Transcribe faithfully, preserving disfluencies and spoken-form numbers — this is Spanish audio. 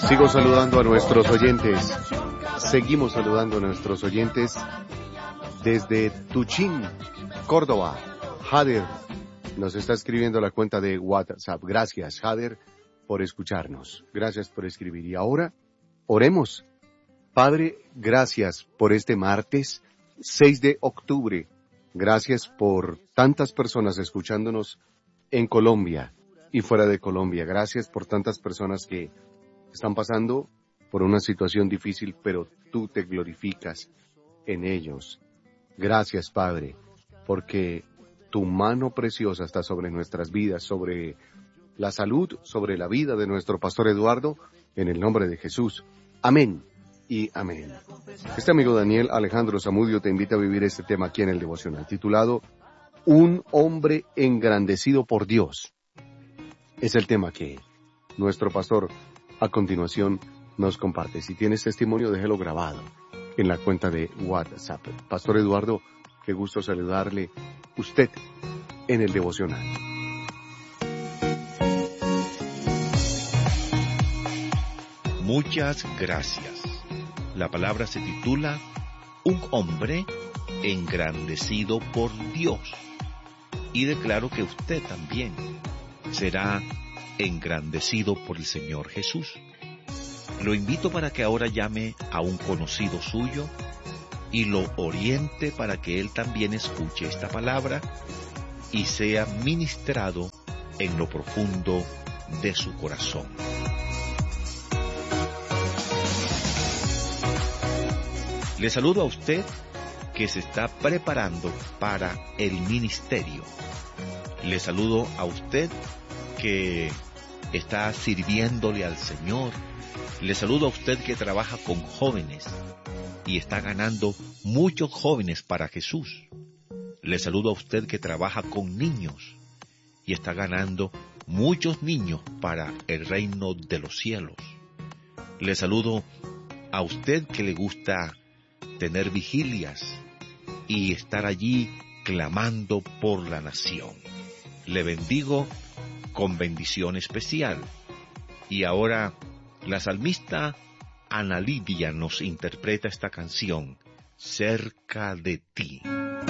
Sigo saludando a nuestros oyentes. Seguimos saludando a nuestros oyentes desde Tuchín, Córdoba. Jader nos está escribiendo a la cuenta de WhatsApp. Gracias, Jader, por escucharnos. Gracias por escribir. Y ahora, oremos. Padre, gracias por este martes seis de octubre. Gracias por tantas personas escuchándonos en Colombia y fuera de Colombia. Gracias por tantas personas que están pasando por una situación difícil, pero tú te glorificas en ellos. Gracias, Padre, porque tu mano preciosa está sobre nuestras vidas, sobre la salud, sobre la vida de nuestro pastor Eduardo, en el nombre de Jesús. Amén y amén. Este amigo Daniel Alejandro Zamudio te invita a vivir este tema aquí en el devocional, titulado Un hombre engrandecido por Dios. Es el tema que nuestro pastor a continuación nos comparte. Si tienes testimonio, déjelo grabado en la cuenta de WhatsApp. Pastor Eduardo, qué gusto saludarle usted en el devocional. Muchas gracias. La palabra se titula Un hombre engrandecido por Dios. Y declaro que usted también será engrandecido por el Señor Jesús. Lo invito para que ahora llame a un conocido suyo y lo oriente para que él también escuche esta palabra y sea ministrado en lo profundo de su corazón. Le saludo a usted que se está preparando para el ministerio. Le saludo a usted que está sirviéndole al Señor. Le saludo a usted que trabaja con jóvenes y está ganando muchos jóvenes para Jesús. Le saludo a usted que trabaja con niños y está ganando muchos niños para el reino de los cielos. Le saludo a usted que le gusta tener vigilias y estar allí clamando por la nación. Le bendigo con bendición especial. Y ahora la salmista Ana Lidia nos interpreta esta canción, Cerca de ti.